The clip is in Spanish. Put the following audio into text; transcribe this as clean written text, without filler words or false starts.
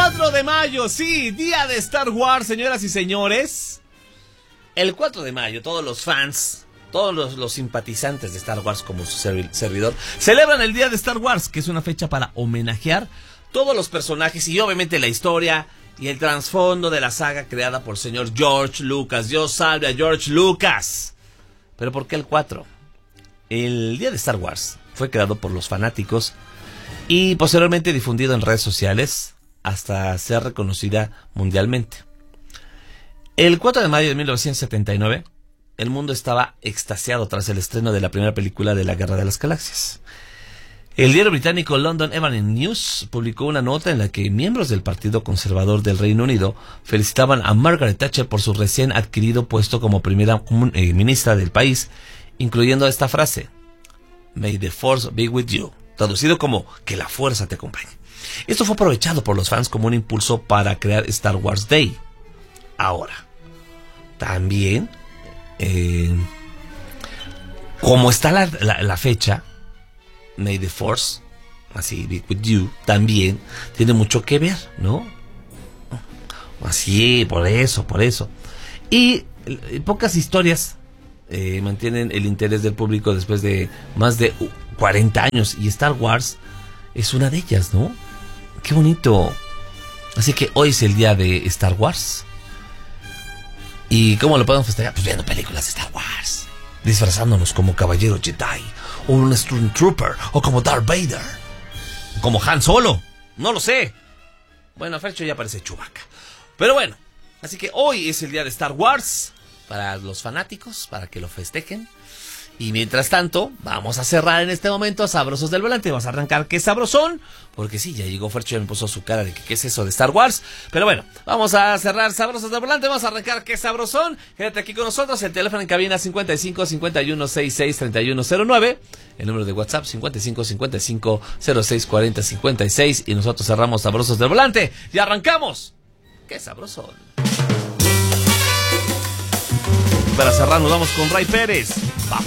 4 de mayo, sí, día de Star Wars, señoras y señores. El 4 de mayo, todos los fans, todos los simpatizantes de Star Wars como su servidor, celebran el día de Star Wars, que es una fecha para homenajear todos los personajes y obviamente la historia y el trasfondo de la saga creada por el señor George Lucas. Dios salve a George Lucas. ¿Pero por qué el 4? El día de Star Wars fue creado por los fanáticos y posteriormente difundido en redes sociales hasta ser reconocida mundialmente. El 4 de mayo de 1979, el mundo estaba extasiado tras el estreno de la primera película de la Guerra de las Galaxias. El diario británico London Evening News publicó una nota en la que miembros del Partido Conservador del Reino Unido felicitaban a Margaret Thatcher por su recién adquirido puesto como primera ministra del país, incluyendo esta frase: "May the force be with you", traducido como "que la fuerza te acompañe". Esto fue aprovechado por los fans como un impulso para crear Star Wars Day. Ahora, también, como está la fecha, May the Force, así, be with you, también tiene mucho que ver, ¿no? Así, por eso. Y pocas historias mantienen el interés del público después de más de 40 años, y Star Wars es una de ellas, ¿no? ¡Qué bonito! Así que hoy es el día de Star Wars. ¿Y cómo lo podemos festejar? Pues viendo películas de Star Wars, disfrazándonos como Caballero Jedi, o un Stormtrooper, o como Darth Vader, como Han Solo, no lo sé. Bueno, Fercho ya parece Chewbacca. Pero bueno, así que hoy es el día de Star Wars para los fanáticos, para que lo festejen. Y mientras tanto, vamos a cerrar en este momento Sabrosos del Volante. Vamos a arrancar qué sabrosón, porque sí, ya llegó Fercho y me puso su cara de que qué es eso de Star Wars. Pero bueno, vamos a cerrar Sabrosos del Volante, vamos a arrancar qué sabrosón. Quédate aquí con nosotros, el teléfono en cabina 55 51 66 3109, el número de WhatsApp 55 55 06 40 56, y nosotros cerramos Sabrosos del Volante y arrancamos qué sabrosón. Para cerrar nos vamos con Ray Pérez.